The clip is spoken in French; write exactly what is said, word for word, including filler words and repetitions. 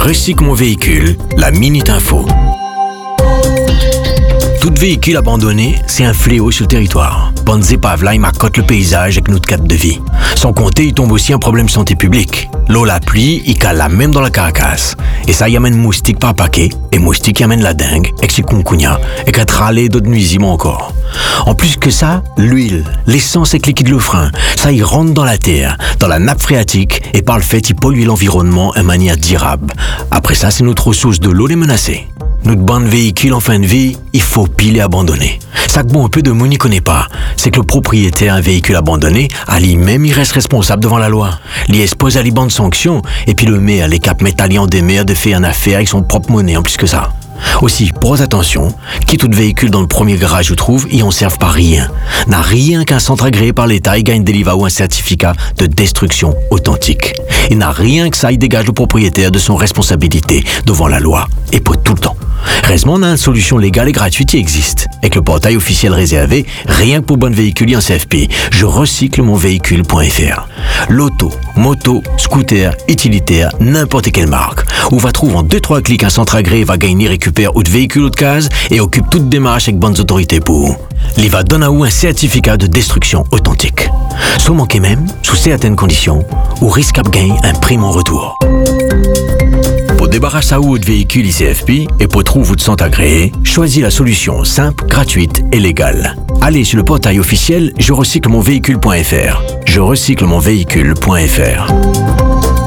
Recycle mon véhicule, la Minute Info. Tout véhicule abandonné, c'est un fléau sur le territoire. Bandes épaves là, il m'accote le paysage avec notre cadre de vie. Sans compter, il tombe aussi un problème de santé publique. L'eau, la pluie, il cale là même dans la carcasse. Et ça y amène moustique par paquet, et moustique y amène la dengue, et chikungunya, et qu'à râler d'autres nuisibles encore. En plus que ça, l'huile, l'essence avec liquide le frein, ça y rentre dans la terre, dans la nappe phréatique, et par le fait, il pollue l'environnement de manière durable. Après ça, c'est notre ressource de l'eau les menacée. Notre bande véhicule en fin de vie, il faut pile et abandonner. Ça que bon un peu de monde n'y connaît pas, c'est que le propriétaire d'un véhicule abandonné, à lui-même, il reste responsable devant la loi. Il expose à les bandes sanctions, et puis le maire, les cap métalliens des maires de faire une affaire avec son propre monnaie en plus que ça. Aussi, pose attention, qui tout véhicule dans le premier garage où trouve, ils en servent pas rien. N'a rien qu'un centre agréé par l'État, il gagne des livres ou un certificat de destruction authentique. Il n'a rien que ça, il dégage le propriétaire de son responsabilité devant la loi, et pour tout le temps. Heureusement, on a une solution légale et gratuite qui existe. Avec le portail officiel réservé, rien que pour bonne véhicule en C F P, je recycle mon véhicule point F R. L'auto, moto, scooter, utilitaire, n'importe quelle marque. Où va trouver en deux trois clics un centre agréé, va gagner, récupère ou de véhicule ou de case et occupe toute démarche avec bonnes autorités pour. Il va donner à vous un certificat de destruction authentique. Sans manquer même, sous certaines conditions, ou risque à gagner un prime en retour. Pour débarrasser à vous de véhicule I C F P et pour trouver votre centre agréé, choisis la solution simple, gratuite et légale. Allez sur le portail officiel je recycle mon véhicule point F R. Je recycle mon véhicule point F R.